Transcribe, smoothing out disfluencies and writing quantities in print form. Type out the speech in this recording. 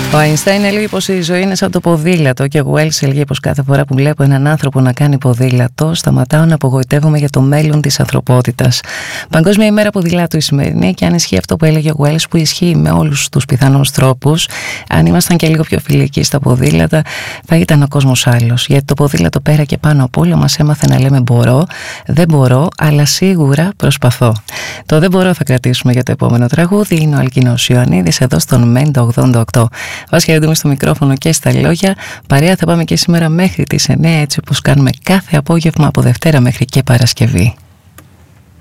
Ο Αϊνστάιν έλεγε πως η ζωή είναι σαν το ποδήλατο και ο Wells έλεγε πως κάθε φορά που βλέπω έναν άνθρωπο να κάνει ποδήλατο σταματάω να απογοητεύομαι για το μέλλον της ανθρωπότητας. Παγκόσμια ημέρα ποδηλάτου η σημερινή, και αν ισχύει αυτό που έλεγε ο Wells, που ισχύει με όλους τους πιθανούς τρόπους, αν ήμασταν και λίγο πιο φιλικοί στα ποδήλατα θα ήταν ο κόσμος άλλος, γιατί το ποδήλατο πέρα και πάνω απ' όλα μας έμαθε να λέμε μπορώ, δεν μπορώ, αλλά σίγουρα προσπαθώ. Το δεν μπορώ θα κρατήσουμε για το επόμενο τραγούδι. Είναι ο Αλκίνος Ιωαννίδης εδώ στον Μέντα 88. Βάσια έντουμε στο μικρόφωνο και στα λόγια. Παρέα θα πάμε και σήμερα μέχρι τις 9, έτσι όπως κάνουμε κάθε απόγευμα από Δευτέρα μέχρι και Παρασκευή.